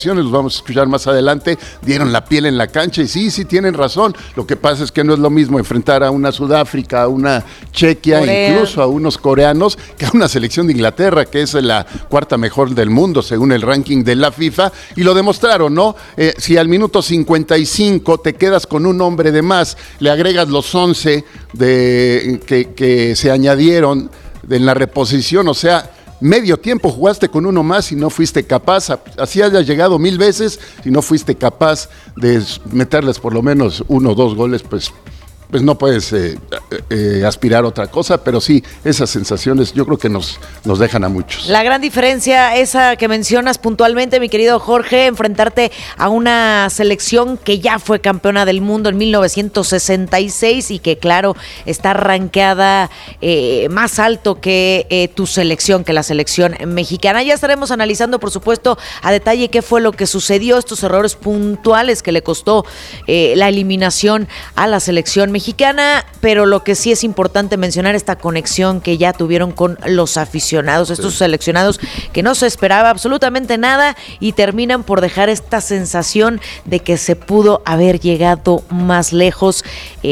los vamos a escuchar más adelante, dieron la piel en la cancha y sí, tienen razón. Lo que pasa es que no es lo mismo enfrentar a una Sudáfrica, a una Chequia, Corea, incluso a unos coreanos, que a una selección de Inglaterra, que es la cuarta mejor del mundo según el ranking de la FIFA, y lo demostraron, ¿no? Si al minuto 55 te quedas con un hombre de más, le agregas los 11 que se añadieron en la reposición, o sea, medio tiempo jugaste con uno más y no fuiste capaz, así hayas llegado 1000 veces, si no fuiste capaz de meterles por lo menos 1 o 2 goles, pues no puedes aspirar a otra cosa, pero sí, esas sensaciones yo creo que nos dejan a muchos. La gran diferencia, esa que mencionas puntualmente, mi querido Jorge, enfrentarte a una selección que ya fue campeona del mundo en 1966 y que, claro, está rankeada más alto que tu selección, que la selección mexicana. Ya estaremos analizando, por supuesto, a detalle qué fue lo que sucedió, estos errores puntuales que le costó la eliminación a la selección mexicana, pero lo que sí es importante mencionar, esta conexión que ya tuvieron con los aficionados, estos seleccionados que no se esperaba absolutamente nada y terminan por dejar esta sensación de que se pudo haber llegado más lejos,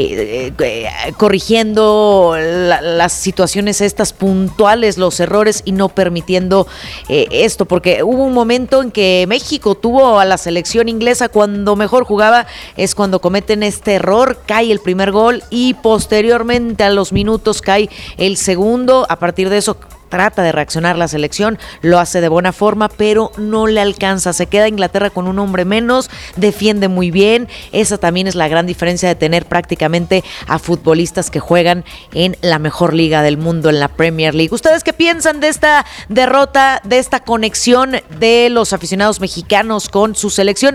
corrigiendo las situaciones estas puntuales, los errores y no permitiendo esto, porque hubo un momento en que México tuvo a la selección inglesa cuando mejor jugaba, es cuando cometen este error, cae el primer gol y posteriormente a los minutos cae el segundo. A partir de eso trata de reaccionar la selección, lo hace de buena forma, pero no le alcanza, se queda Inglaterra con un hombre menos, defiende muy bien. Esa también es la gran diferencia de tener prácticamente a futbolistas que juegan en la mejor liga del mundo, en la Premier League. ¿Ustedes qué piensan de esta derrota, de esta conexión de los aficionados mexicanos con su selección?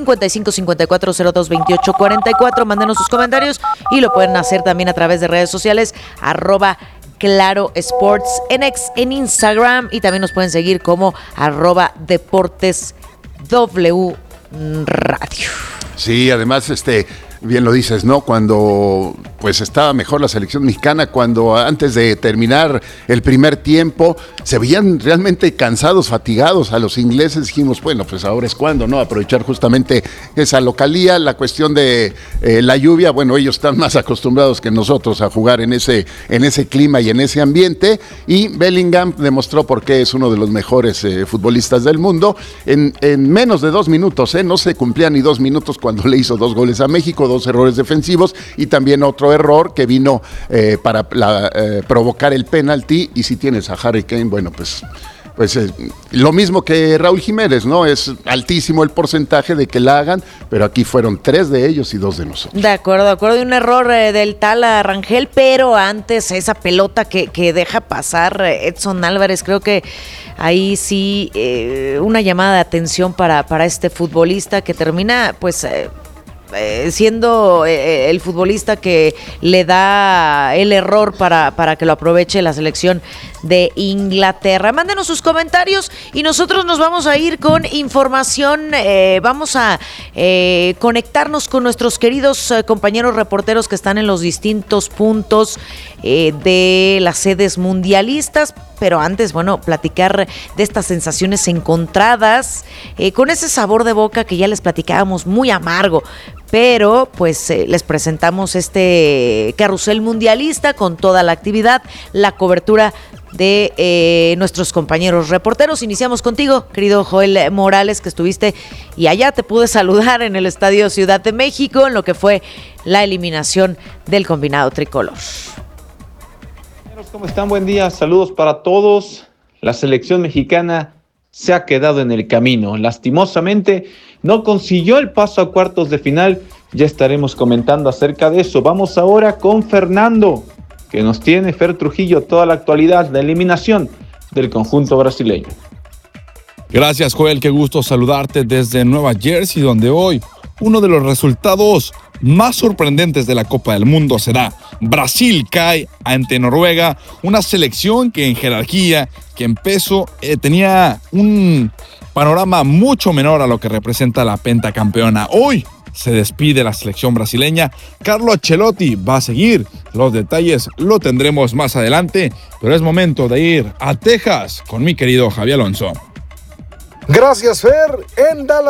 55-54-02-28-44, mándenos sus comentarios y lo pueden hacer también a través de redes sociales, @Claro Sports en Instagram, y también nos pueden seguir como @DeportesW Radio. Sí, además, bien lo dices, ¿no? Cuando pues estaba mejor la selección mexicana, cuando antes de terminar el primer tiempo se veían realmente cansados, fatigados a los ingleses, dijimos, bueno, pues ahora es cuando, ¿no? Aprovechar justamente esa localía, la cuestión de la lluvia, bueno, ellos están más acostumbrados que nosotros a jugar en ese clima y en ese ambiente, y Bellingham demostró por qué es uno de los mejores futbolistas del mundo. En menos de 2 minutos, no se cumplían ni 2 minutos cuando le hizo 2 goles a México, 2 errores defensivos y también otro error que vino para provocar el penalti. Y si tienes a Harry Kane, bueno, pues lo mismo que Raúl Jiménez, ¿no? Es altísimo el porcentaje de que la hagan, pero aquí fueron 3 de ellos y 2 de nosotros. De acuerdo, y un error del tal Rangel, pero antes esa pelota que deja pasar Edson Álvarez, creo que ahí sí una llamada de atención para este futbolista que termina pues siendo el futbolista que le da el error para que lo aproveche la selección de Inglaterra. Mándenos sus comentarios y nosotros nos vamos a ir con información. Vamos a conectarnos con nuestros queridos compañeros reporteros que están en los distintos puntos de las sedes mundialistas, pero antes, bueno, platicar de estas sensaciones encontradas, con ese sabor de boca que ya les platicábamos, muy amargo, pero pues les presentamos este carrusel mundialista con toda la actividad, la cobertura de nuestros compañeros reporteros. Iniciamos contigo, querido Joel Morales, que estuviste y allá te pude saludar en el Estadio Ciudad de México en lo que fue la eliminación del combinado tricolor. ¿Cómo están? Buen día, saludos para todos. La selección mexicana se ha quedado en el camino. Lastimosamente no consiguió el paso a cuartos de final. Ya estaremos comentando acerca de eso. Vamos ahora con Fernando, que nos tiene, Fer Trujillo, toda la actualidad de eliminación del conjunto brasileño. Gracias, Joel, qué gusto saludarte desde Nueva Jersey, donde hoy uno de los resultados más sorprendentes de la Copa del Mundo será Brasil cae ante Noruega, una selección que en jerarquía, que en peso tenía un panorama mucho menor a lo que representa la pentacampeona. Hoy se despide la selección brasileña. Carlo Ancelotti va a seguir. Los detalles lo tendremos más adelante, pero es momento de ir a Texas con mi querido Javier Alonso. Gracias, Fer. En Dallas